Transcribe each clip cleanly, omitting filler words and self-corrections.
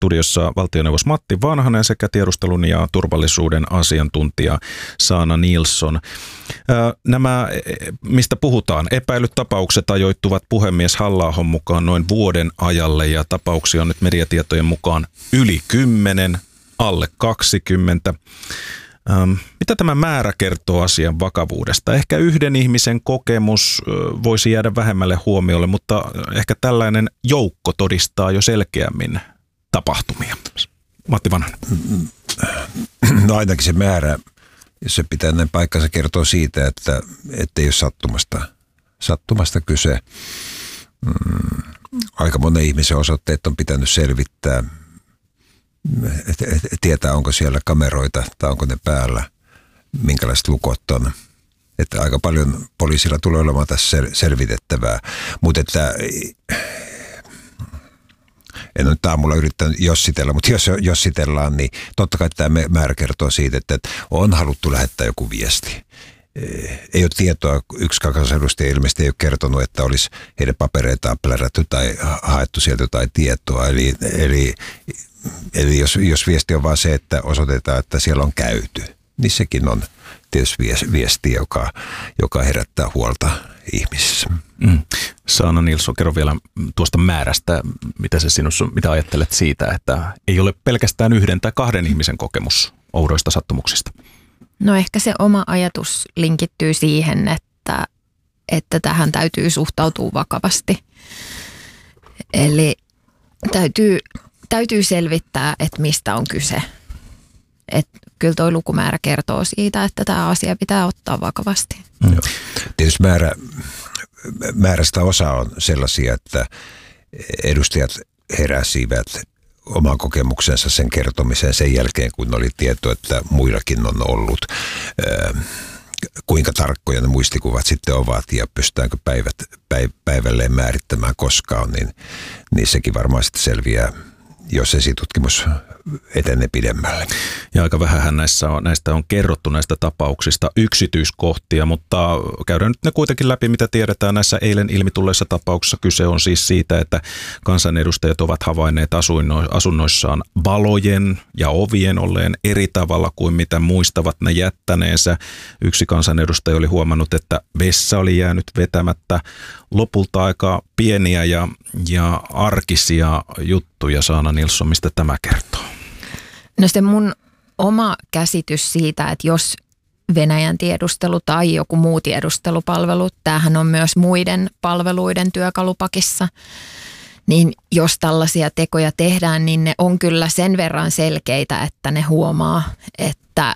studiossa valtioneuvos Matti Vanhanen sekä tiedustelun ja turvallisuuden asiantuntija Sanna Nilsson. Nämä, mistä puhutaan, epäilyt tapaukset ajoittuvat puhemies Halla-ahon mukaan noin vuoden ajalle ja tapauksia on nyt mediatietojen mukaan yli 10, alle 20. Mitä tämä määrä kertoo asian vakavuudesta? Ehkä yhden ihmisen kokemus voisi jäädä vähemmälle huomiolle, mutta ehkä tällainen joukko todistaa jo selkeämmin tapahtumia. Matti Vanhanen. No ainakin se määrä, jos se pitää näin paikkansa, kertoo siitä, että ei ole sattumasta kyse. Aika monen ihmisen osoitteet on pitänyt selvittää. Tietää, onko siellä kameroita tai onko ne päällä, minkälaiset lukot on. Että aika paljon poliisilla tulee olemaan tässä selvitettävää. Mutta että en ole nyt aamulla yrittänyt jossitella, mutta jos jossitellaan, niin totta kai tämä määrä kertoo siitä, että on haluttu lähettää joku viesti. Ei ole tietoa, yksi kansanedustaja ilmeisesti ei ole kertonut, että olisi heidän papereitaan plärätty tai haettu sieltä jotain tietoa. Eli jos viesti on vaan se, että osoitetaan, että siellä on käyty, niin sekin on tietysti viesti, joka herättää huolta ihmisissä. Sanna Nilsson, kerro vielä tuosta määrästä, mitä ajattelet siitä, että ei ole pelkästään yhden tai kahden ihmisen kokemus oudoista sattumuksista? No ehkä se oma ajatus linkittyy siihen, että tähän täytyy suhtautua vakavasti. Eli täytyy selvittää, että mistä on kyse. Että kyllä tuo lukumäärä kertoo siitä, että tämä asia pitää ottaa vakavasti. Tietysti määrästä osa on sellaisia, että edustajat heräsivät oman kokemuksensa sen kertomiseen sen jälkeen, kun oli tieto, että muillakin on ollut. Kuinka tarkkoja ne muistikuvat sitten ovat ja pystytäänkö päivälleen määrittämään koskaan, niin sekin varmaan sitten selviää, jos esitutkimus etenee pidemmälle. Ja aika vähähän näistä on kerrottu näistä tapauksista yksityiskohtia, mutta käydään nyt ne kuitenkin läpi, mitä tiedetään näissä eilen ilmitulleissa tapauksissa. Kyse on siis siitä, että kansanedustajat ovat havainneet asunnoissaan valojen ja ovien olleen eri tavalla kuin mitä muistavat ne jättäneensä. Yksi kansanedustaja oli huomannut, että vessa oli jäänyt vetämättä. Lopulta aika pieniä ja arkisia juttuja. Sanna Nilsson, mistä tämä kertoo? No se mun oma käsitys siitä, että jos Venäjän tiedustelu tai joku muu tiedustelupalvelu, tämähän on myös muiden palveluiden työkalupakissa, niin jos tällaisia tekoja tehdään, niin ne on kyllä sen verran selkeitä, että ne huomaa, että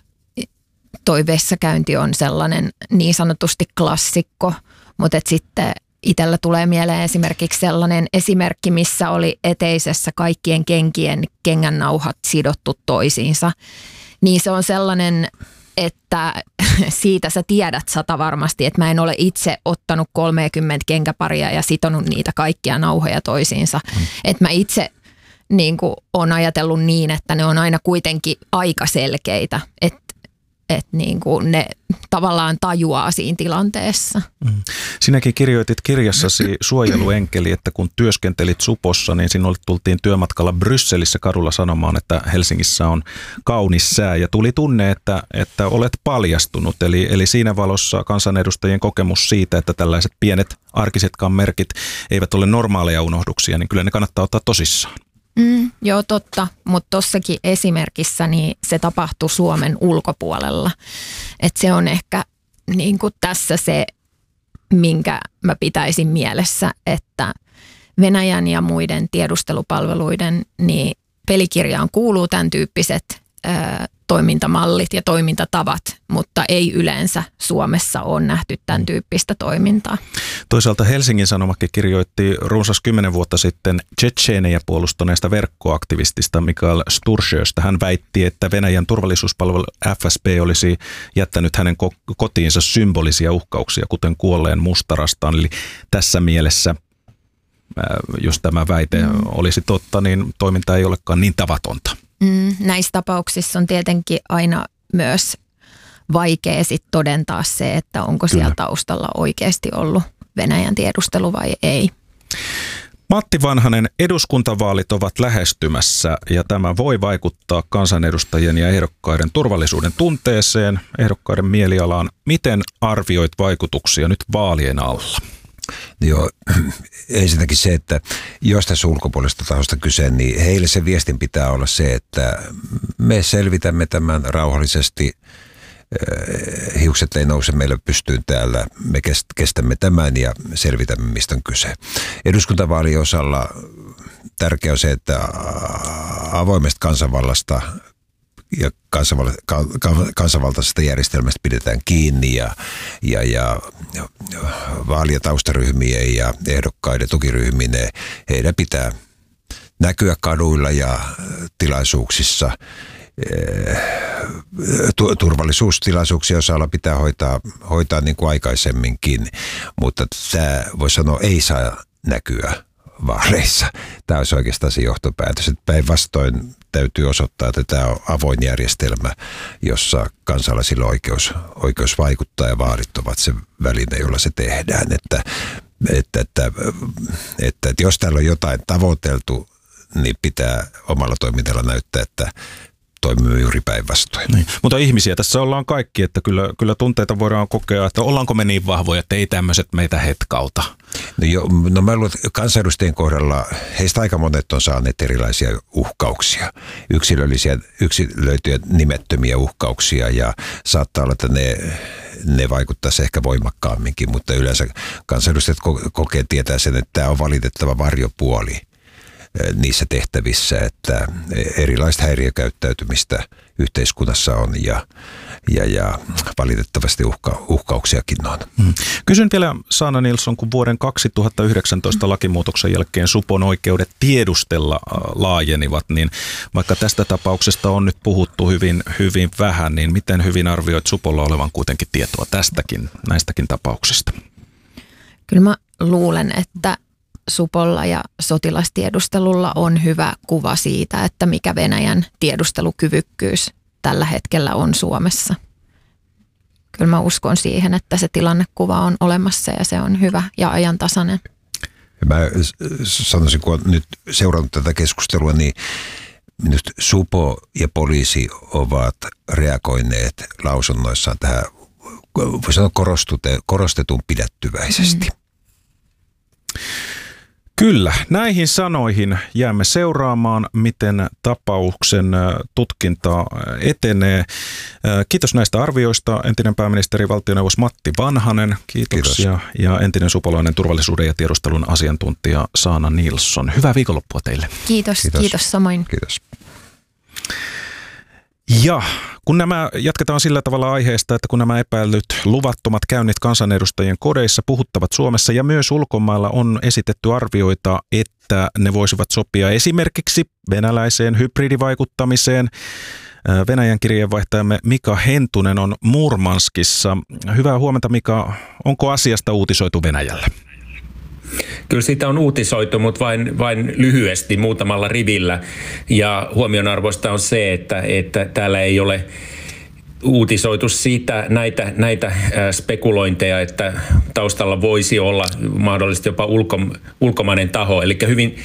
toi vessakäynti on sellainen niin sanotusti klassikko, mutta sitten itsellä tulee mieleen esimerkiksi sellainen esimerkki, missä oli eteisessä kaikkien kenkien kengännauhat sidottu toisiinsa. Niin se on sellainen, että siitä sä tiedät varmasti, että mä en ole itse ottanut 30 kenkäparia ja sitonut niitä kaikkia nauhoja toisiinsa. Että mä itse niin kuin on ajatellut niin, että ne on aina kuitenkin aika selkeitä, että niin kuin ne tavallaan tajuaa siinä tilanteessa. Sinäkin kirjoitit kirjassasi Suojeluenkeli, että kun työskentelit Supossa, niin sinulle tultiin työmatkalla Brysselissä kadulla sanomaan, että Helsingissä on kaunis sää ja tuli tunne, että olet paljastunut. Eli siinä valossa kansanedustajien kokemus siitä, että tällaiset pienet arkisetkaan merkit eivät ole normaaleja unohduksia, niin kyllä ne kannattaa ottaa tosissaan. Joo, totta, mutta tossakin esimerkissä niin se tapahtui Suomen ulkopuolella. Et se on ehkä niin kuin tässä se, minkä mä pitäisin mielessä, että Venäjän ja muiden tiedustelupalveluiden niin pelikirjaan kuuluu tämän tyyppiset toimintamallit ja toimintatavat, mutta ei yleensä Suomessa ole nähty tämän tyyppistä toimintaa. Toisaalta Helsingin Sanomakin kirjoitti runsas 10 vuotta sitten tšetšeenejä puolustaneesta verkkoaktivistista Mikhail Sturšöstä. Hän väitti, että Venäjän turvallisuuspalvelu FSB olisi jättänyt hänen kotiinsa symbolisia uhkauksia, kuten kuolleen mustarastaan. Eli tässä mielessä, jos tämä väite olisi totta, niin toiminta ei olekaan niin tavatonta. Näissä tapauksissa on tietenkin aina myös vaikea sit todentaa se, että onko siellä taustalla oikeasti ollut Venäjän tiedustelu vai ei. Matti Vanhanen, eduskuntavaalit ovat lähestymässä ja tämä voi vaikuttaa kansanedustajien ja ehdokkaiden turvallisuuden tunteeseen, ehdokkaiden mielialaan. Miten arvioit vaikutuksia nyt vaalien alla? Joo, ensinnäkin se, että jos tässä ulkopuolista tahosta kyse, niin heille se viestin pitää olla se, että me selvitämme tämän rauhallisesti. Hiukset ei nouse meille pystyyn täällä, me kestämme tämän ja selvitämme, mistä on kyse. Eduskuntavaalien osalla tärkeää on se, että avoimesta kansanvallasta ja kansanvaltaisesta järjestelmästä pidetään kiinni ja vaali- ja taustaryhmien ja ehdokkaiden tukiryhmien, heidän pitää näkyä kaduilla ja tilaisuuksissa. Turvallisuustilaisuuksia osalla pitää hoitaa niin kuin aikaisemminkin, mutta tämä voi sanoa ei saa näkyä vaaleissa. Tämä olisi oikeastaan se johtopäätös, että päinvastoin täytyy osoittaa, että tämä on avoin järjestelmä, jossa kansalaisilla on oikeus vaikuttaa ja vaalit ovat se väline, jolla se tehdään. Että jos täällä on jotain tavoiteltu, niin pitää omalla toiminnalla näyttää, että toimimme juuri päinvastoin. Niin. Mutta ihmisiä tässä ollaan kaikki, että kyllä tunteita voidaan kokea, että ollaanko me niin vahvoja, että ei tämmöiset meitä hetkauta. No mä luulen, että kansanedustajien kohdalla heistä aika monet on saaneet erilaisia uhkauksia, yksilöityjä nimettömiä uhkauksia ja saattaa olla, että ne vaikuttaisi ehkä voimakkaamminkin, mutta yleensä kansanedustajat tietää sen, että tämä on valitettava varjopuoli niissä tehtävissä, että erilaista häiriökäyttäytymistä yhteiskunnassa on ja valitettavasti uhkauksiakin on. Kysyn vielä, Sanna Nilsson, kun vuoden 2019 lakimuutoksen jälkeen supon oikeudet tiedustella laajenivat, niin vaikka tästä tapauksesta on nyt puhuttu hyvin vähän, niin miten hyvin arvioit supolla olevan kuitenkin tietoa näistäkin tapauksista? Kyllä mä luulen, että supolla ja sotilastiedustelulla on hyvä kuva siitä, että mikä Venäjän tiedustelukyvykkyys tällä hetkellä on Suomessa. Kyllä mä uskon siihen, että se tilannekuva on olemassa ja se on hyvä ja ajantasainen. Mä sanoisin, kun olen nyt seurannut tätä keskustelua, niin minusta supo ja poliisi ovat reagoineet lausunnoissaan tähän, voi sanoa korostetun pidättyväisesti. Kyllä, näihin sanoihin jäämme seuraamaan, miten tapauksen tutkinta etenee. Kiitos näistä arvioista, entinen pääministeri valtioneuvos Matti Vanhanen. Kiitoksia. Kiitos. Ja entinen supolainen turvallisuuden ja tiedustelun asiantuntija Sanna Nilsson. Hyvää viikonloppua teille. Kiitos samoin. Kiitos. Ja kun jatketaan sillä tavalla aiheesta, että kun nämä epäilyt luvattomat käynnit kansanedustajien kodeissa puhuttavat Suomessa ja myös ulkomailla, on esitetty arvioita, että ne voisivat sopia esimerkiksi venäläiseen hybridivaikuttamiseen. Venäjän kirjeenvaihtajamme Mika Hentunen on Murmanskissa. Hyvää huomenta, Mika. Onko asiasta uutisoitu Venäjällä? Kyllä siitä on uutisoitu, mutta vain lyhyesti muutamalla rivillä. Ja huomionarvoista on se, että täällä ei ole uutisoitu siitä näitä spekulointeja, että taustalla voisi olla mahdollisesti jopa ulkomainen taho. Eli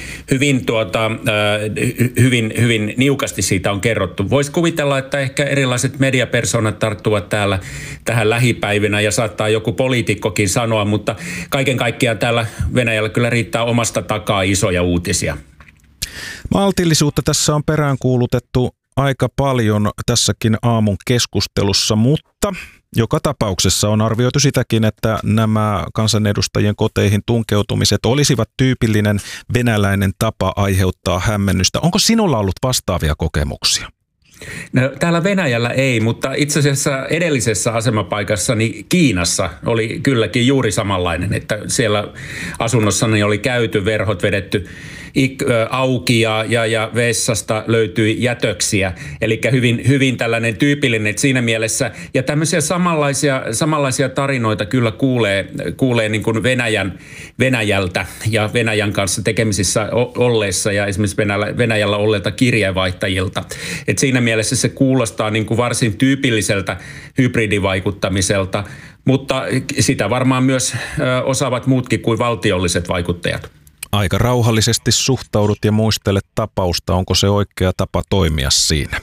hyvin niukasti siitä on kerrottu. Voisi kuvitella, että ehkä erilaiset mediapersonat tarttuvat tähän lähipäivinä ja saattaa joku poliitikkokin sanoa, mutta kaiken kaikkiaan täällä Venäjällä kyllä riittää omasta takaa isoja uutisia. Maltillisuutta tässä on peräänkuulutettu aika paljon tässäkin aamun keskustelussa, mutta joka tapauksessa on arvioitu sitäkin, että nämä kansanedustajien koteihin tunkeutumiset olisivat tyypillinen venäläinen tapa aiheuttaa hämmennystä. Onko sinulla ollut vastaavia kokemuksia? No, täällä Venäjällä ei, mutta itse asiassa edellisessä asemapaikassani Kiinassa oli kylläkin juuri samanlainen, että siellä asunnossani oli käyty, verhot vedetty auki ja vessasta löytyi jätöksiä. Eli hyvin tällainen tyypillinen, että siinä mielessä, ja tämmöisiä samanlaisia tarinoita kyllä kuulee niin kuin Venäjältä ja Venäjän kanssa tekemisissä olleissa ja esimerkiksi Venäjällä olleilta kirjeenvaihtajilta. Et siinä mielessä se kuulostaa niin kuin varsin tyypilliseltä hybridivaikuttamiselta, mutta sitä varmaan myös osaavat muutkin kuin valtiolliset vaikuttajat. aika rauhallisesti suhtaudut ja muistelet tapausta. Onko se oikea tapa toimia siinä?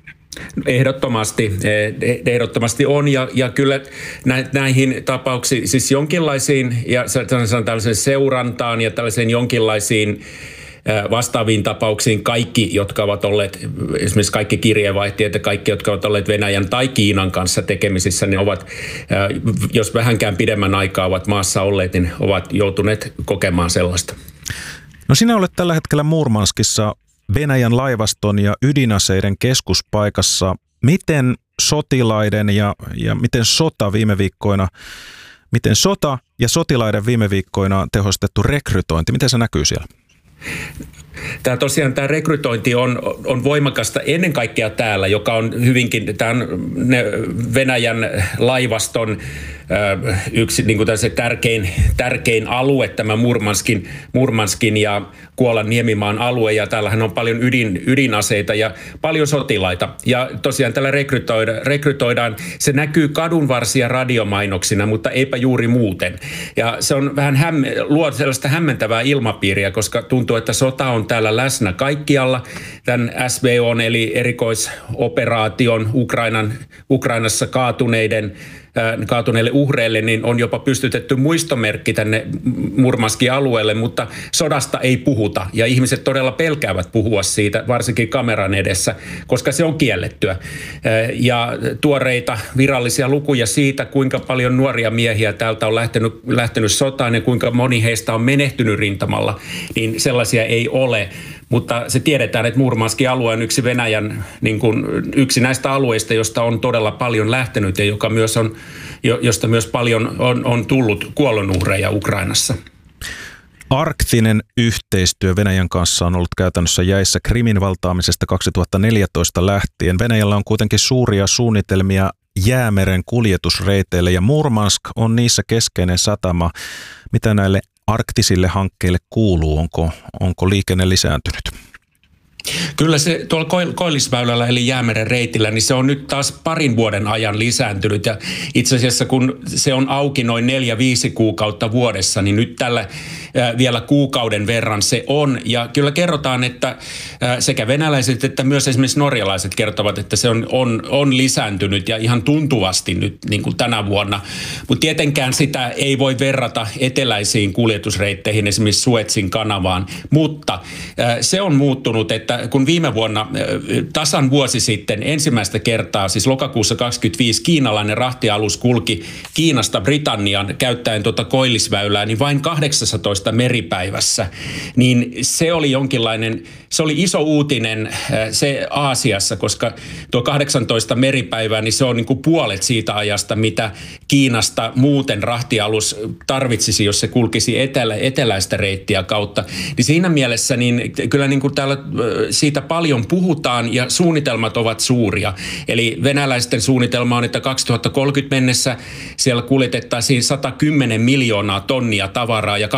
Ehdottomasti on ja kyllä näihin tapauksiin, siis jonkinlaisiin ja tällaisen seurantaan ja tällaisiin jonkinlaisiin vastaaviin tapauksiin kaikki, jotka ovat olleet, esimerkiksi kaikki kirjeenvaihtajat ja kaikki, jotka ovat olleet Venäjän tai Kiinan kanssa tekemisissä, ne ovat, jos vähänkään pidemmän aikaa ovat maassa olleet, niin ovat joutuneet kokemaan sellaista. No sinä olet tällä hetkellä Murmanskissa Venäjän laivaston ja ydinaseiden keskuspaikassa. Miten sotilaiden ja miten sota ja sotilaiden viime viikkoina tehostettu rekrytointi, miten se näkyy siellä? Tämä rekrytointi on voimakasta ennen kaikkea täällä, joka on hyvinkin, tämä on Venäjän laivaston yksi niin kuin tärkein alue, tämä Murmanskin ja Kuolan niemimaan alue, ja täällähän on paljon ydinaseita ja paljon sotilaita. Ja tosiaan tällä rekrytoidaan, se näkyy kadunvarsia radiomainoksina, mutta eipä juuri muuten. Ja se on vähän luo sellaista hämmentävää ilmapiiriä, koska tuntuu, että sota on täällä läsnä kaikkialla. Tämän SVO:n eli erikoisoperaation Ukrainassa kaatuneille uhreille, niin on jopa pystytetty muistomerkki tänne Murmanskin alueelle, mutta sodasta ei puhuta. Ja ihmiset todella pelkäävät puhua siitä, varsinkin kameran edessä, koska se on kiellettyä. Ja tuoreita virallisia lukuja siitä, kuinka paljon nuoria miehiä täältä on lähtenyt sotaan ja kuinka moni heistä on menehtynyt rintamalla, niin sellaisia ei ole. Mutta se tiedetään, että Murmanskin alue on yksi Venäjän, yksi näistä alueista, josta on todella paljon lähtenyt ja josta myös paljon on tullut kuolonuhreja Ukrainassa. Arktinen yhteistyö Venäjän kanssa on ollut käytännössä jäissä Krimin valtaamisesta 2014 lähtien. Venäjällä on kuitenkin suuria suunnitelmia Jäämeren kuljetusreiteille ja Murmansk on niissä keskeinen satama. Mitä näille arktisille hankkeille kuuluu? Onko liikenne lisääntynyt? Kyllä se tuolla Koillisväylällä eli Jäämeren reitillä, niin se on nyt taas parin vuoden ajan lisääntynyt. Ja itse asiassa kun se on auki noin 4-5 kuukautta vuodessa, niin nyt tällä vielä kuukauden verran se on. Ja kyllä kerrotaan, että sekä venäläiset että myös esimerkiksi norjalaiset kertovat, että se on lisääntynyt ja ihan tuntuvasti nyt niin kuin tänä vuonna. Mutta tietenkään sitä ei voi verrata eteläisiin kuljetusreitteihin, esimerkiksi Suezin kanavaan. Mutta se on muuttunut, että kun viime vuonna tasan vuosi sitten ensimmäistä kertaa, siis lokakuussa 2025, kiinalainen rahtialus kulki Kiinasta Britanniaan käyttäen Koillisväylää, niin vain 18 meripäivässä. Niin se oli se oli iso uutinen se Aasiassa, koska tuo 18 meripäivää, niin se on niin kuin puolet siitä ajasta, mitä Kiinasta muuten rahtialus tarvitsisi, jos se kulkisi eteläistä reittiä kautta. Niin siinä mielessä niin kyllä niin kuin täällä siitä paljon puhutaan ja suunnitelmat ovat suuria. Eli venäläisten suunnitelma on, että 2030 mennessä siellä kuljetettaisiin 110 miljoonaa tonnia tavaraa ja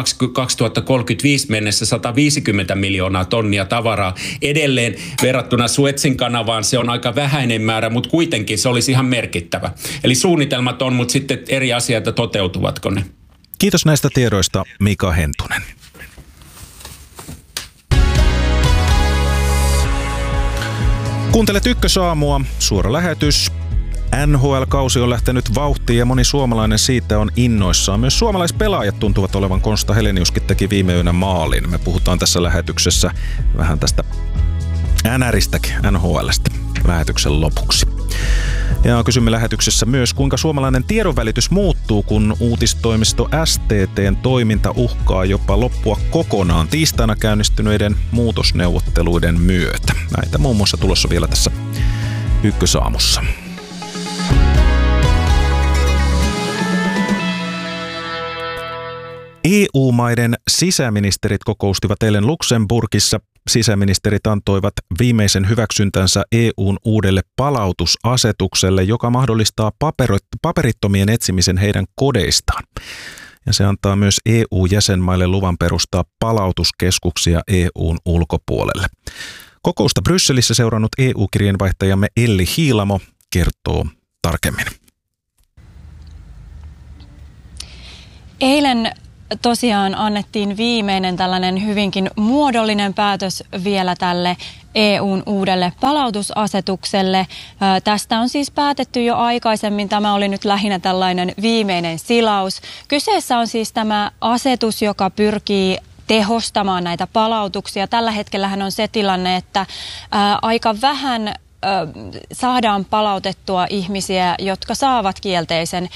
2035 mennessä 150 miljoonaa tonnia tavaraa. Edelleen verrattuna Suezin kanavaan se on aika vähäinen määrä, mutta kuitenkin se olisi ihan merkittävä. Eli suunnitelmat on, mutta sitten eri asiat, toteutuvatko ne. Kiitos näistä tiedoista, Mika Hentunen. Kuuntelet Ykkösaamua, suora lähetys. NHL-kausi on lähtenyt vauhtiin ja moni suomalainen siitä on innoissaan. Myös suomalaispelaajat tuntuvat olevan. Konsta Heleniuskin teki viime yönä maalin. Me puhutaan tässä lähetyksessä vähän tästä NRistäkin, NHLstä lähetyksen lopuksi. Ja kysymme lähetyksessä myös, kuinka suomalainen tiedonvälitys muuttuu, kun uutistoimisto STT:n toiminta uhkaa jopa loppua kokonaan tiistaina käynnistyneiden muutosneuvotteluiden myötä. Näitä muun muassa tulossa vielä tässä Ykkösaamussa. EU-maiden sisäministerit kokoustivat eilen Luxemburgissa. Sisäministerit antoivat viimeisen hyväksyntänsä EUn uudelle palautusasetukselle, joka mahdollistaa paperittomien etsimisen heidän kodeistaan. Ja se antaa myös EU-jäsenmaille luvan perustaa palautuskeskuksia EUn ulkopuolelle. Kokousta Brysselissä seurannut EU-kirjeenvaihtajamme Elli Hiilamo kertoo tarkemmin. Eilen tosiaan annettiin viimeinen tällainen hyvinkin muodollinen päätös vielä tälle EUn uudelle palautusasetukselle. Tästä on siis päätetty jo aikaisemmin. Tämä oli nyt lähinnä tällainen viimeinen silaus. Kyseessä on siis tämä asetus, joka pyrkii tehostamaan näitä palautuksia. Tällä hetkellähän on se tilanne, että aika vähän saadaan palautettua ihmisiä, jotka saavat kielteisen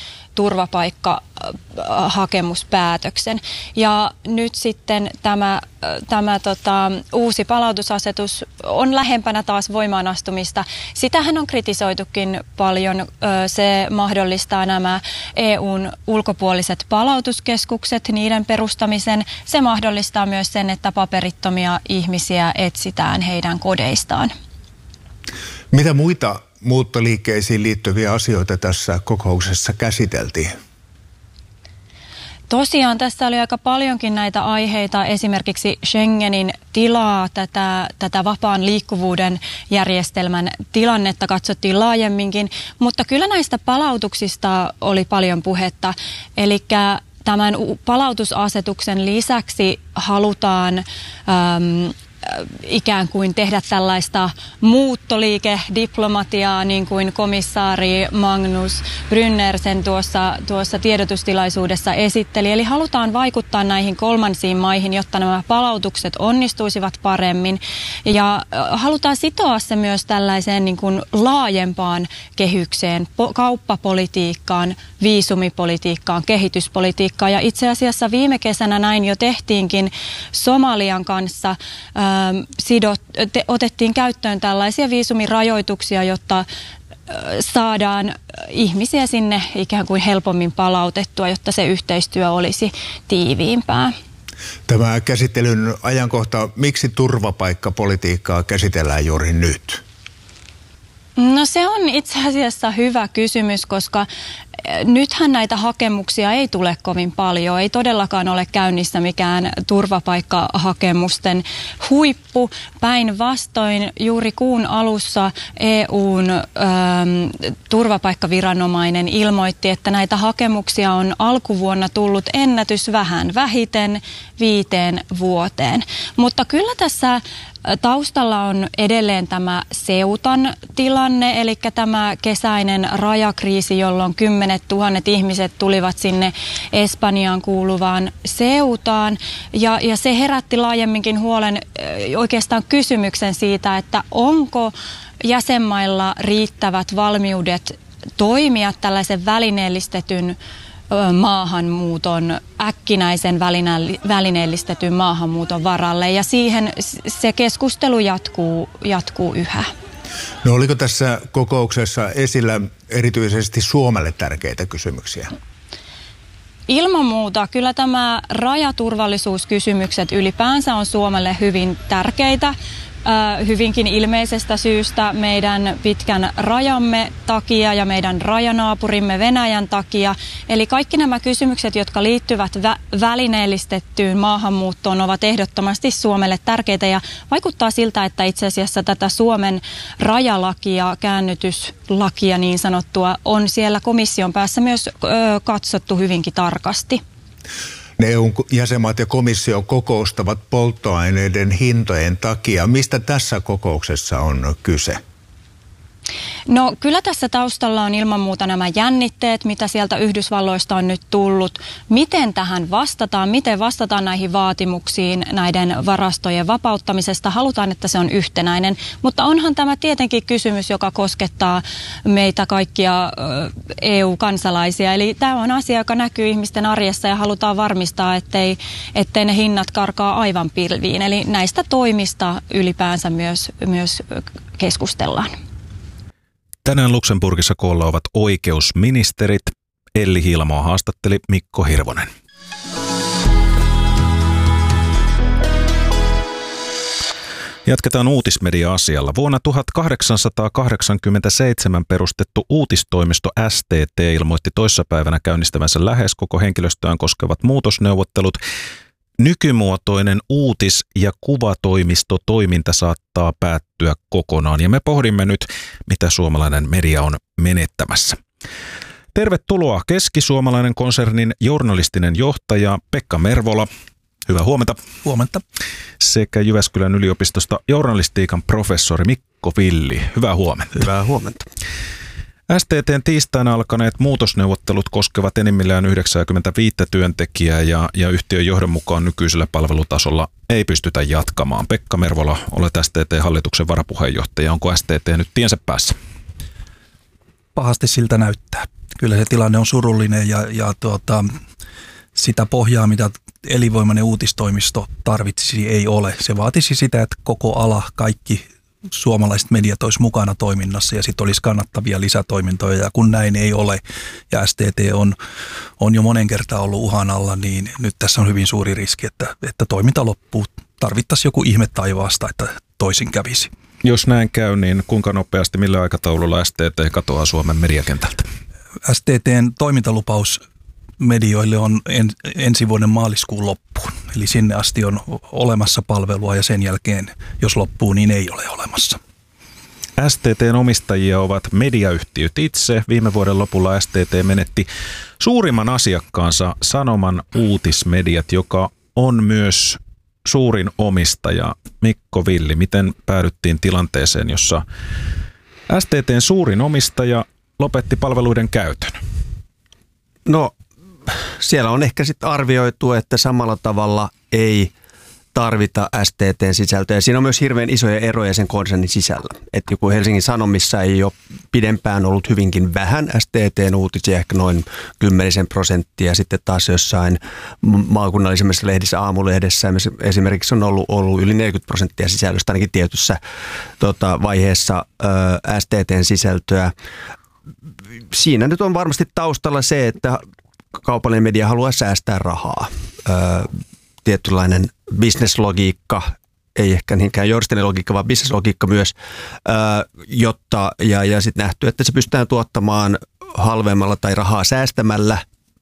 turvapaikkahakemuspäätöksen. Ja nyt sitten tämä uusi palautusasetus on lähempänä taas voimaan astumista. Sitähän on kritisoitukin paljon. Se mahdollistaa nämä EUn ulkopuoliset palautuskeskukset, niiden perustamisen. Se mahdollistaa myös sen, että paperittomia ihmisiä etsitään heidän kodeistaan. Mitä muita muuttoliikkeisiin liittyviä asioita tässä kokouksessa käsiteltiin? Tosiaan tässä oli aika paljonkin näitä aiheita, esimerkiksi Schengenin tilaa, tätä vapaan liikkuvuuden järjestelmän tilannetta katsottiin laajemminkin, mutta kyllä näistä palautuksista oli paljon puhetta. Eli tämän palautusasetuksen lisäksi halutaan ikään kuin tehdä tällaista muuttoliikediplomatiaa, niin kuin komissaari Magnus Brynner sen tuossa tiedotustilaisuudessa esitteli. Eli halutaan vaikuttaa näihin kolmansiin maihin, jotta nämä palautukset onnistuisivat paremmin. Ja halutaan sitoa se myös tällaiseen niin kuin laajempaan kehykseen, kauppapolitiikkaan, viisumipolitiikkaan, kehityspolitiikkaan. Ja itse asiassa viime kesänä näin jo tehtiinkin Somalian kanssa. Otettiin käyttöön tällaisia viisumirajoituksia, jotta saadaan ihmisiä sinne ikään kuin helpommin palautettua, jotta se yhteistyö olisi tiiviimpää. Tämä käsittelyn ajankohta, miksi turvapaikkapolitiikkaa käsitellään juuri nyt? No se on itse asiassa hyvä kysymys, koska nythän näitä hakemuksia ei tule kovin paljon. Ei todellakaan ole käynnissä mikään turvapaikkahakemusten huippu. Päinvastoin juuri kuun alussa EUn turvapaikkaviranomainen ilmoitti, että näitä hakemuksia on alkuvuonna tullut ennätysvähän, vähiten 5 vuoteen. Mutta kyllä tässä taustalla on edelleen tämä Ceutan tilanne, eli tämä kesäinen rajakriisi, jolloin 10 000 ihmiset tulivat sinne Espanjaan kuuluvaan Ceutaan. Ja se herätti laajemminkin huolen, oikeastaan kysymyksen siitä, että onko jäsenmailla riittävät valmiudet toimia tällaisen välineellistetyn maahanmuuton, äkkinäisen välineellistetyn maahanmuuton varalle, ja siihen se keskustelu jatkuu yhä. No oliko tässä kokouksessa esillä erityisesti Suomelle tärkeitä kysymyksiä? Ilman muuta. Kyllä tämä rajaturvallisuuskysymykset ylipäänsä on Suomelle hyvin tärkeitä. Hyvinkin ilmeisestä syystä meidän pitkän rajamme takia ja meidän rajanaapurimme Venäjän takia. Eli kaikki nämä kysymykset, jotka liittyvät välineellistettyyn maahanmuuttoon, ovat ehdottomasti Suomelle tärkeitä, ja vaikuttaa siltä, että itse asiassa tätä Suomen rajalakia, käännytyslakia niin sanottua, on siellä komission päässä myös katsottu hyvinkin tarkasti. EU-jäsenmaat ja komissio kokoustavat polttoaineiden hintojen takia. Mistä tässä kokouksessa on kyse? No kyllä tässä taustalla on ilman muuta nämä jännitteet, mitä sieltä Yhdysvalloista on nyt tullut. Miten tähän vastataan? Miten vastataan näihin vaatimuksiin näiden varastojen vapauttamisesta? Halutaan, että se on yhtenäinen, mutta onhan tämä tietenkin kysymys, joka koskettaa meitä kaikkia EU-kansalaisia. Eli tämä on asia, joka näkyy ihmisten arjessa, ja halutaan varmistaa, ettei ne hinnat karkaa aivan pilviin. Eli näistä toimista ylipäänsä myös keskustellaan. Tänään Luxemburgissa koolla ovat oikeusministerit. Elli Hiilamoa haastatteli Mikko Hirvonen. Jatketaan uutismedia-asialla. Vuonna 1887 perustettu uutistoimisto STT ilmoitti toissapäivänä käynnistävänsä lähes koko henkilöstöään koskevat muutosneuvottelut. Nykymuotoinen uutis- ja kuvatoimistotoiminta saattaa päättyä kokonaan, ja me pohdimme nyt, mitä suomalainen media on menettämässä. Tervetuloa keskisuomalainen konsernin journalistinen johtaja Pekka Mervola. Hyvää huomenta. Huomenta. Sekä Jyväskylän yliopistosta journalistiikan professori Mikko Villi. Hyvää huomenta. Hyvää huomenta. STT:n tiistaina alkaneet muutosneuvottelut koskevat enimmillään 95 työntekijää ja yhtiön johdon mukaan nykyisellä palvelutasolla ei pystytä jatkamaan. Pekka Mervola, olet STT-hallituksen varapuheenjohtaja. Onko STT nyt tiensä päässä? Pahasti siltä näyttää. Kyllä se tilanne on surullinen ja sitä pohjaa, mitä elinvoimainen uutistoimisto tarvitsisi, ei ole. Se vaatisi sitä, että koko ala, kaikki suomalaiset mediat olisi mukana toiminnassa ja sitten olisi kannattavia lisätoimintoja. Ja kun näin ei ole ja STT on jo monen kertaan ollut uhan alla, niin nyt tässä on hyvin suuri riski, että toiminta loppuu. Tarvittaisiin joku ihme taivaasta, että toisin kävisi. Jos näin käy, niin kuinka nopeasti, millä aikataululla STT katoaa Suomen mediakentältä? STT:n toimintalupaus medioille on ensi vuoden maaliskuun loppuun. Eli sinne asti on olemassa palvelua ja sen jälkeen, jos loppuu, niin ei ole olemassa. STT:n omistajia ovat mediayhtiöt itse. Viime vuoden lopulla STT menetti suurimman asiakkaansa Sanoman uutismediat, joka on myös suurin omistaja. Mikko Villi, miten päädyttiin tilanteeseen, jossa STT:n suurin omistaja lopetti palveluiden käytön? No, siellä on ehkä sitten arvioitu, että samalla tavalla ei tarvita STT:n sisältöä. Siinä on myös hirveän isoja eroja sen konsernin sisällä. Että joku Helsingin Sanomissa ei ole pidempään ollut hyvinkin vähän STT:n uutisia, ehkä noin 10%. Sitten taas jossain maakunnallisemmissa lehdissä, aamulehdessä esimerkiksi on ollut yli 40% sisällöstä ainakin tietyssä vaiheessa STT:n sisältöä. Siinä nyt on varmasti taustalla se, että kaupallinen media haluaa säästää rahaa. Tietynlainen bisneslogiikka, ei ehkä niinkään journalistinen logiikka, vaan bisneslogiikka myös, jotta, ja sitten nähty, että se pystytään tuottamaan halvemmalla tai rahaa säästämällä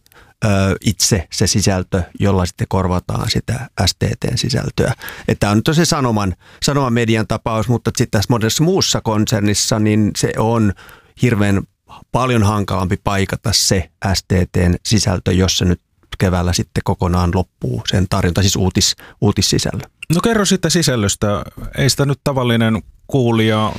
itse se sisältö, jolla sitten korvataan sitä STT:n sisältöä. Että tämä on nyt se Sanoman median tapaus, mutta sitten tässä monessa muussa konsernissa, niin se on hirveän paljon hankalampi paikata se STT:n sisältö, jos se nyt keväällä sitten kokonaan loppuu sen tarjonta, siis uutissisällö. No kerro siitä sisällöstä. Ei sitä nyt tavallinen kuulija,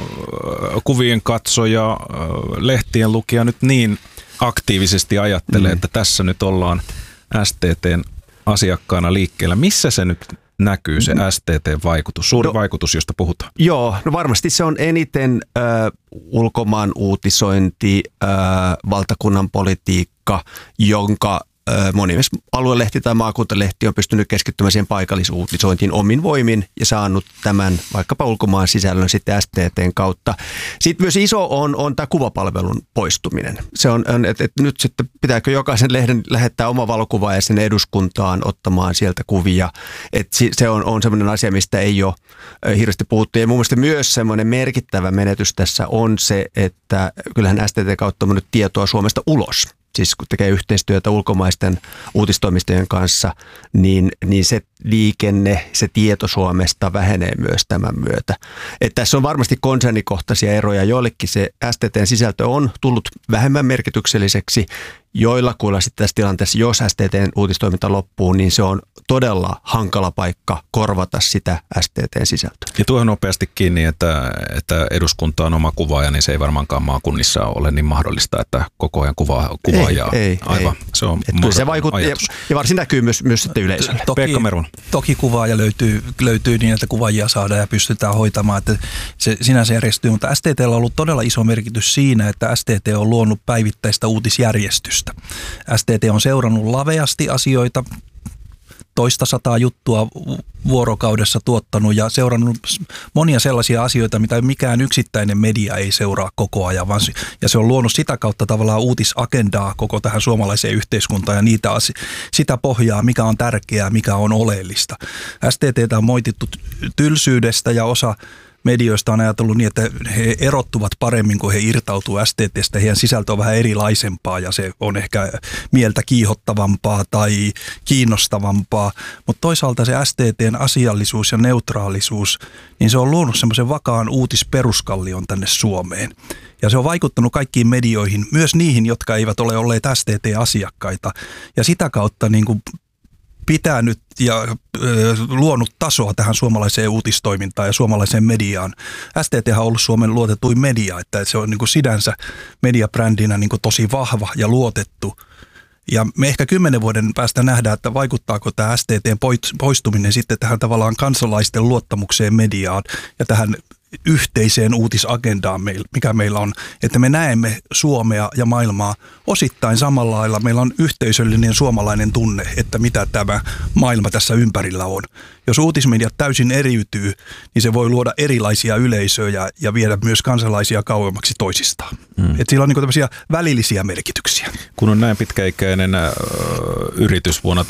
kuvien katsoja, lehtien lukija nyt niin aktiivisesti ajattelee, että tässä nyt ollaan STT:n asiakkaana liikkeellä. Missä se nyt näkyy, se STT-vaikutus, suuri vaikutus, josta puhutaan? Joo, no varmasti se on eniten ulkomaan uutisointi, valtakunnan politiikka, jonka moni aluelehti tai maakuntalehti on pystynyt keskittymään siihen paikallisuutisointiin omin voimin ja saanut tämän vaikkapa ulkomaan sisällön sitten STT:n kautta. Sitten myös iso on tämä kuvapalvelun poistuminen. Se on että nyt sitten pitääkö jokaisen lehden lähettää oma valokuva ja sinne eduskuntaan ottamaan sieltä kuvia. Että se on semmoinen asia, mistä ei ole hirveästi puhuttu. Ja mun mielestä myös semmoinen merkittävä menetys tässä on se, että kyllähän STT kautta on nyt tietoa Suomesta ulos. Siis kun tekee yhteistyötä ulkomaisten uutistoimistojen kanssa, niin se liikenne, se tieto Suomesta vähenee myös tämän myötä. Että tässä on varmasti konsernikohtaisia eroja. Joillekin se STT:n sisältö on tullut vähemmän merkitykselliseksi. Joillakuilla sitten tässä tilanteessa, jos STT:n uutistoiminta loppuu, niin se on todella hankala paikka korvata sitä STT:n sisältöä. Ja tuohon nopeasti kiinni, että eduskunta on oma kuvaaja, niin se ei varmaankaan maakunnissa ole niin mahdollista, että koko ajan kuvaajaa. Ei. Se on se vaikuttaa ja varsin näkyy myös sitten yleisölle. Pekka Mervola. Toki kuvaaja löytyy niin, että kuvaajia saadaan ja pystytään hoitamaan, että se sinänsä järjestyy, mutta STT:llä on ollut todella iso merkitys siinä, että STT on luonut päivittäistä uutisjärjestystä. STT on seurannut laveasti asioita, 200 juttua vuorokaudessa tuottanut ja seurannut monia sellaisia asioita, mitä mikään yksittäinen media ei seuraa koko ajan, ja se on luonut sitä kautta tavallaan uutisagendaa koko tähän suomalaiseen yhteiskuntaan ja sitä pohjaa, mikä on tärkeää, mikä on oleellista. STT:tä on moitittu tylsyydestä ja osa medioista on ajatellut niin, että he erottuvat paremmin, kun he irtautuu STT:stä. Heidän sisältö on vähän erilaisempaa ja se on ehkä mieltä kiihottavampaa tai kiinnostavampaa. Mutta toisaalta se STT:n asiallisuus ja neutraalisuus, niin se on luonut semmoisen vakaan uutisperuskallion tänne Suomeen. Ja se on vaikuttanut kaikkiin medioihin, myös niihin, jotka eivät ole olleet STT-asiakkaita. Ja sitä kautta niin kuin pitänyt ja luonut tasoa tähän suomalaiseen uutistoimintaan ja suomalaiseen mediaan. STT on ollut Suomen luotetuin media, että se on niin kuin sinänsä mediabrändinä niin kuin tosi vahva ja luotettu. Ja me ehkä 10 vuoden päästä nähdään, että vaikuttaako tämä STT:n poistuminen sitten tähän tavallaan kansalaisten luottamukseen mediaan ja tähän yhteiseen uutisagendaan, mikä meillä on, että me näemme Suomea ja maailmaa osittain samalla lailla. Meillä on yhteisöllinen suomalainen tunne, että mitä tämä maailma tässä ympärillä on. Jos uutismediat täysin eriytyy, niin se voi luoda erilaisia yleisöjä ja viedä myös kansalaisia kauemmaksi toisistaan. Että sillä on niin tämmöisiä välillisiä merkityksiä. Kun on näin pitkäikäinen yritys vuonna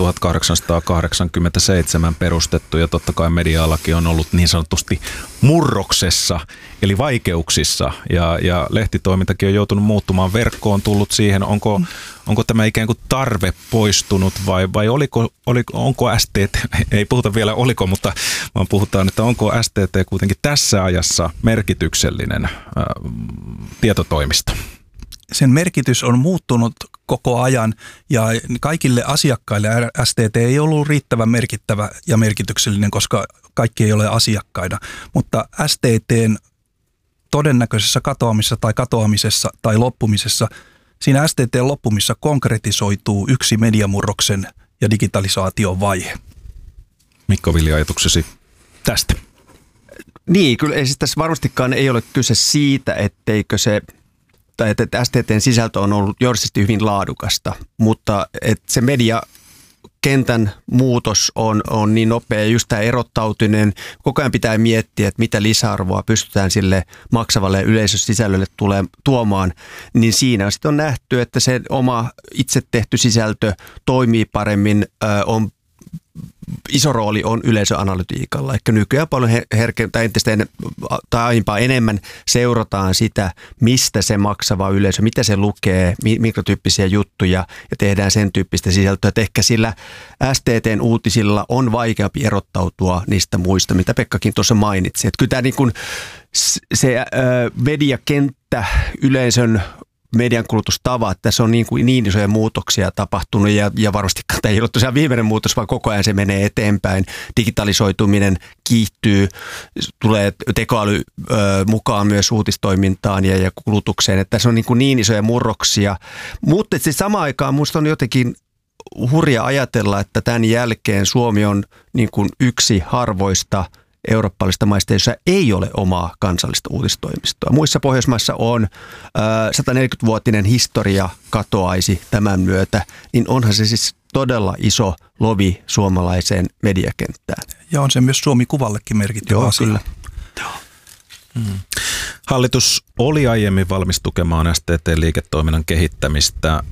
1887 perustettu ja totta kai media-alakin on ollut niin sanotusti murroksessa, eli vaikeuksissa ja lehtitoimintakin on joutunut muuttumaan, verkkoon tullut siihen, onko tämä ikään kuin tarve poistunut vai onko STT, ei puhuta vielä oliko, mutta vaan puhutaan, että onko STT kuitenkin tässä ajassa merkityksellinen tietotoimisto? Sen merkitys on muuttunut koko ajan ja kaikille asiakkaille STT ei ollut riittävän merkittävä ja merkityksellinen, koska kaikki ei ole asiakkaina, mutta STT:n todennäköisessä katoamisessa tai loppumisessa, siinä STT:n loppumisessa konkretisoituu yksi mediamurroksen ja digitalisaation vaihe. Mikko Vilja, ajatuksesi tästä? Niin, kyllä siis tässä varmastikaan ei ole kyse siitä, etteikö se tai että STT:n sisältö on ollut johdisesti hyvin laadukasta, mutta että se mediakentän muutos on niin nopea ja just tämä erottautuminen, koko ajan pitää miettiä, että mitä lisäarvoa pystytään sille maksavalle yleisösisällölle tuomaan, niin siinä sitten on nähty, että se oma itse tehty sisältö toimii paremmin, iso rooli on yleisöanalytiikalla. Eli nykyään paljon aiempaa enemmän seurataan sitä, mistä se maksava yleisö, mitä se lukee, minkä tyyppisiä juttuja ja tehdään sen tyyppistä sisältöä. Että ehkä sillä STT:n uutisilla on vaikeampi erottautua niistä muista, mitä Pekkakin tuossa mainitsi. Että kyllä tämä niin kuin se mediakenttä, yleisön median kulutustavat, tässä on niin isoja muutoksia tapahtunut ja varmasti tämä ei ole tosiaan viimeinen muutos, vaan koko ajan se menee eteenpäin. Digitalisoituminen kiihtyy, tulee tekoäly mukaan myös uutistoimintaan ja kulutukseen. Että tässä on niin isoja murroksia, mutta samaan aikaan minusta on jotenkin hurja ajatella, että tämän jälkeen Suomi on niin kuin yksi harvoista eurooppalaisista maista, jossa ei ole omaa kansallista uutistoimistoa. Muissa Pohjoismaissa on 140-vuotinen historia katoaisi tämän myötä, niin onhan se siis todella iso lovi suomalaiseen mediakenttään. Ja on se myös Suomi-kuvallekin merkittävä asia. Kyllä. Hallitus oli aiemmin valmis tukemaan STT-liiketoiminnan kehittämistä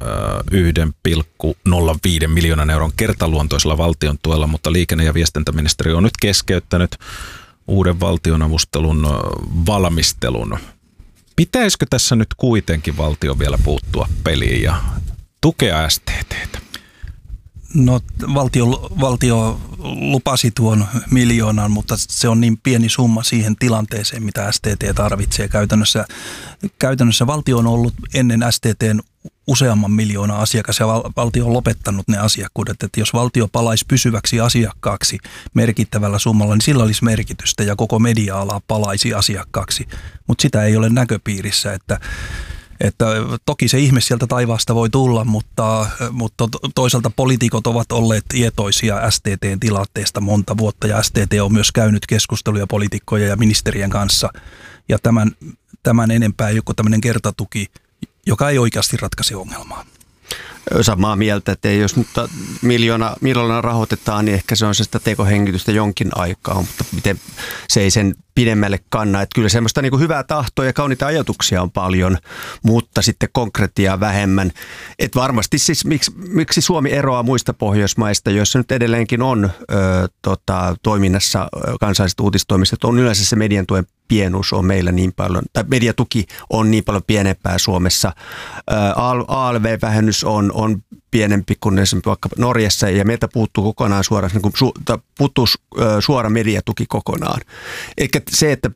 1,05 miljoonan euron kertaluontoisella valtion tuella, mutta liikenne- ja viestintäministeriö on nyt keskeyttänyt uuden valtionavustelun valmistelun. Pitäisikö tässä nyt kuitenkin valtio vielä puuttua peliin ja tukea STT:tä? No valtio lupasi tuon miljoonan, mutta se on niin pieni summa siihen tilanteeseen, mitä STT tarvitsee. Käytännössä valtio on ollut ennen STT:n useamman miljoonaa asiakas ja valtio on lopettanut ne asiakkuudet. Että jos valtio palaisi pysyväksi asiakkaaksi merkittävällä summalla, niin sillä olisi merkitystä ja koko media-ala palaisi asiakkaaksi, mutta sitä ei ole näköpiirissä, että toki se ihme sieltä taivaasta voi tulla, mutta toisaalta poliitikot ovat olleet tietoisia STT:n tilanteesta monta vuotta ja STT on myös käynyt keskusteluja poliitikkojen ja ministerien kanssa ja tämän enempää joku tämmöinen kertatuki, joka ei oikeasti ratkaise ongelmaa. Samaa mieltä, että jos nyt miljoona rahoitetaan, niin ehkä se on sitä tekohengitystä jonkin aikaa, mutta miten se ei sen pidemmälle kanna. Että kyllä semmoista niin kuin hyvää tahtoa ja kauniita ajatuksia on paljon, mutta sitten konkretiaa vähemmän. Että varmasti siis miksi Suomi eroaa muista Pohjoismaista, joissa nyt edelleenkin on toiminnassa kansalliset uutistoimistot, on yleensä se median tuen pienuus on meillä niin paljon, tai mediatuki on niin paljon pienempää Suomessa. ALV-vähennys on pienempi kuin esimerkiksi vaikka Norjassa, ja meiltä puuttuu kokonaan suora mediatuki kokonaan. Eikä se, että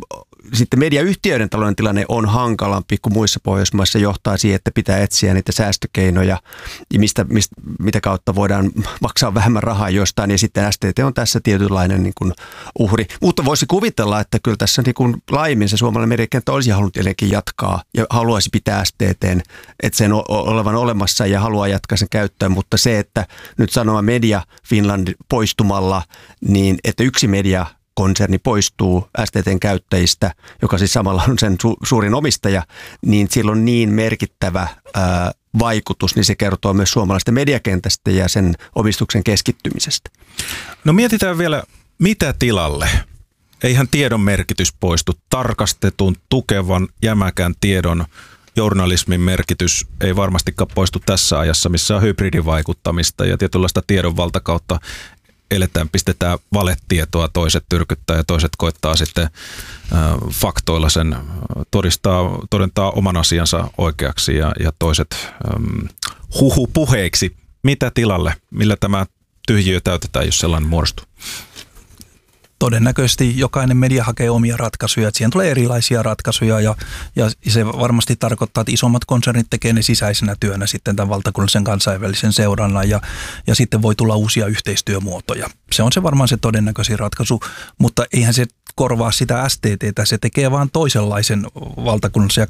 sitten mediayhtiöiden talouden tilanne on hankalampi kuin muissa Pohjoismaissa, johtaa siihen, että pitää etsiä niitä säästökeinoja, mitä kautta voidaan maksaa vähemmän rahaa jostain, ja sitten STT on tässä tietynlainen niin kuin uhri. Mutta voisi kuvitella, että kyllä tässä niin kuin laajemmin se suomalainen mediakenttä olisi halunnut edelleenkin jatkaa ja haluaisi pitää STT:n, että sen olevan olemassa ja haluaa jatkaa sen käyttöön, mutta se, että nyt Sanoma Media Finland poistumalla, niin että yksi mediakonserni poistuu STT:n käyttäjistä, joka siis samalla on sen suurin omistaja, niin sillä on niin merkittävä vaikutus, niin se kertoo myös suomalaisten mediakentästä ja sen omistuksen keskittymisestä. No mietitään vielä, mitä tilalle? Eihän tiedon merkitys poistu. Tarkastetun, tukevan, jämäkän tiedon journalismin merkitys ei varmastikaan poistu tässä ajassa, missä on hybridivaikuttamista ja tietynlaista tiedon valtakautta eletään, pistetään valetietoa, toiset tyrkyttää ja toiset koittaa sitten faktoilla sen todentaa oman asiansa oikeaksi ja toiset huhupuheiksi. Mitä tilalle? Millä tämä tyhjiö täytetään, jos sellainen muodostuu? Todennäköisesti jokainen media hakee omia ratkaisuja, että siihen tulee erilaisia ratkaisuja ja se varmasti tarkoittaa, että isommat konsernit tekee ne sisäisenä työnä sitten tämän valtakunnallisen kansainvälisen seurannan ja sitten voi tulla uusia yhteistyömuotoja. Se on se varmaan se todennäköisin ratkaisu, mutta eihän se korvaa sitä STT:tä, se tekee vaan toisenlaisen valtakunnallisen ja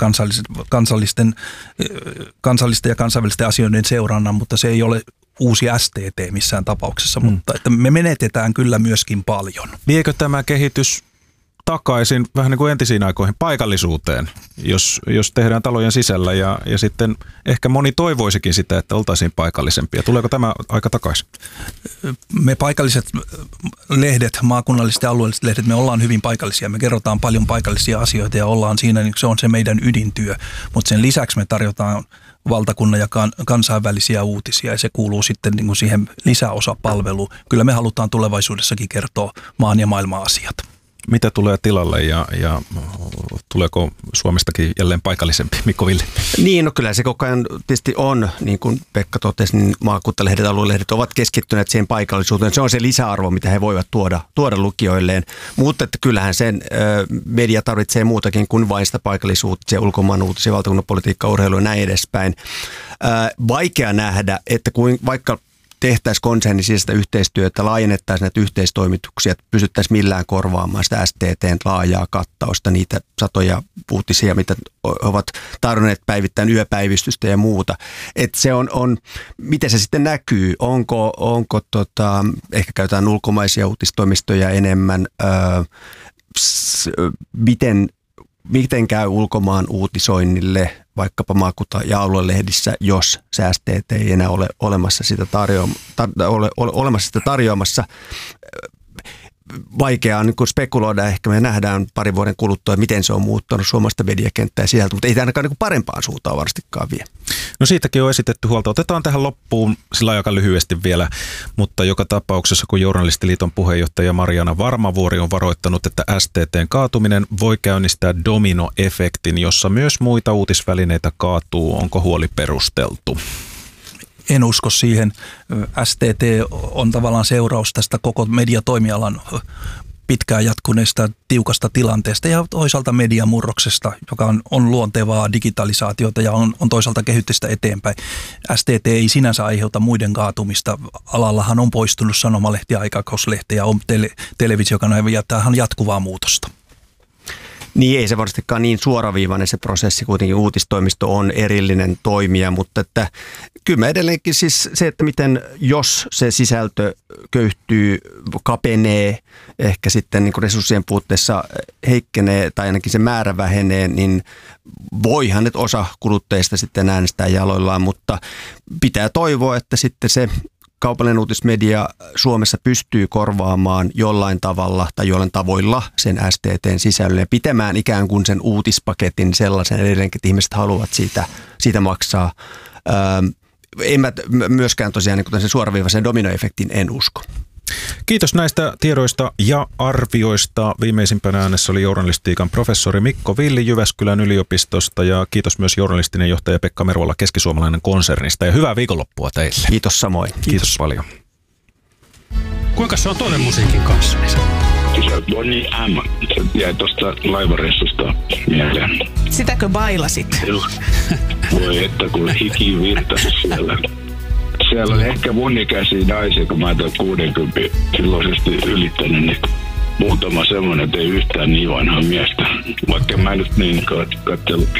kansallisten ja kansainvälisten asioiden seurannan, mutta se ei ole uusi STT missään tapauksessa, mutta että me menetetään kyllä myöskin paljon. Viekö tämä kehitys takaisin vähän niin kuin entisiin aikoihin paikallisuuteen, jos tehdään talojen sisällä ja sitten ehkä moni toivoisikin sitä, että oltaisiin paikallisempia. Tuleeko tämä aika takaisin? Me paikalliset lehdet, maakunnalliset ja alueelliset lehdet, me ollaan hyvin paikallisia. Me kerrotaan paljon paikallisia asioita ja ollaan siinä, niin se on se meidän ydintyö, mutta sen lisäksi me tarjotaan valtakunnan ja kansainvälisiä uutisia ja se kuuluu sitten niin kuin siihen lisäosapalveluun. Kyllä me halutaan tulevaisuudessakin kertoa maan ja maailman asiat. Mitä tulee tilalle ja tuleeko Suomestakin jälleen paikallisempi, Mikko Ville? Niin, no kyllä se koko ajan tietysti on, niin kuin Pekka totesi, niin maakuntalehdet, aluelehdet ovat keskittyneet siihen paikallisuuteen. Se on se lisäarvo, mitä he voivat tuoda lukijoilleen, mutta että kyllähän sen media tarvitsee muutakin kuin vain sitä paikallisuutisia, ulkomaan uutisia, valtakunnan politiikkaa, urheilua ja näin edespäin. Vaikea nähdä, että vaikka tehtäisiin konsernin sisäistä yhteistyötä, laajennettaisiin näitä yhteistoimituksia, että pystyttäisiin millään korvaamaan sitä STT:n laajaa kattausta, niitä satoja uutisia, mitä ovat tarjonneet päivittäin yöpäivystystä ja muuta. Että se on, miten se sitten näkyy, onko ehkä käytetään ulkomaisia uutistoimistoja enemmän, miten käy ulkomaan uutisoinnille vaikkapa maakunta- ja aluelehdissä, jos se STT ei enää ole olemassa sitä tarjoamassa. Vaikeaa niin spekuloida, ehkä me nähdään parin vuoden kuluttua, miten se on muuttanut suomalaista mediakenttää sisältä, mutta ei tämä ainakaan niin parempaan suuntaan varmastikaan vie. No siitäkin on esitetty huolta. Otetaan tähän loppuun sillä aika lyhyesti vielä, mutta joka tapauksessa, kun Journalistiliiton puheenjohtaja Mariana Varmavuori on varoittanut, että STT:n kaatuminen voi käynnistää dominoefektin, jossa myös muita uutisvälineitä kaatuu. Onko huoli perusteltu? En usko siihen. STT on tavallaan seuraus tästä koko mediatoimialan pitkään jatkuneesta tiukasta tilanteesta ja toisaalta mediamurroksesta, joka on luontevaa digitalisaatiota ja on toisaalta kehitystä eteenpäin. STT ei sinänsä aiheuta muiden kaatumista. Alallahan on poistunut sanomalehti, aikakauslehti ja on televisiokanava ja tämähän on jatkuvaa muutosta. Niin ei se varmastikaan niin suoraviivainen se prosessi, kuitenkin uutistoimisto on erillinen toimija, mutta että kyllä mä edelleenkin siis se, että miten jos se sisältö köyhtyy, kapenee, ehkä sitten niin kuin resurssien puutteessa heikkenee tai ainakin se määrä vähenee, niin voihan nyt osa kuluttajista sitten äänestää jaloillaan, mutta pitää toivoa, että sitten se kaupallinen uutismedia Suomessa pystyy korvaamaan jollain tavalla tai jollain tavoilla sen STT:n sisällön ja pitämään ikään kuin sen uutispaketin sellaisen edelleenkin, että ihmiset haluavat siitä maksaa. En mä myöskään tosiaan niin sen suoraviivaisen dominoefektin en usko. Kiitos näistä tiedoista ja arvioista. Viimeisimpänä äänessä oli journalistiikan professori Mikko Villi Jyväskylän yliopistosta ja kiitos myös journalistinen johtaja Pekka Mervola Keskisuomalainen konsernista ja hyvää viikonloppua teille. Kiitos samoin. Kiitos paljon. Kuinka se on toinen musiikin kanssa? Bonnie M. Se jäi tuosta laivareissusta mieleen. Sitäkö bailasit? Joo. Voi että kun hiki virtasi siellä. Siellä oli ehkä mun ikäisiä naisia, kun mä oon 60 silloisesti ylittänyt, niin muutama semmoinen, että ei yhtään niin vanhaa miestä. Vaikka mä nyt niin katsellut